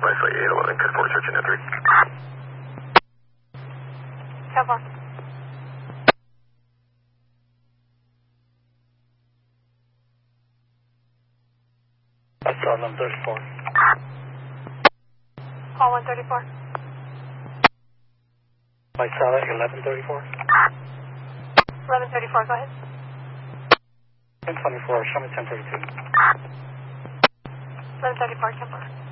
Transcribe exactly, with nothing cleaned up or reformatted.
Wi-Fi eight eleven, code four, searching at three. ten four. That's eleven thirty-four. Call one thirty-four. Mike Sala, eleven thirty-four. eleven thirty-four, go ahead. ten twenty-four, show me ten thirty-two. eleven thirty-four, ten four.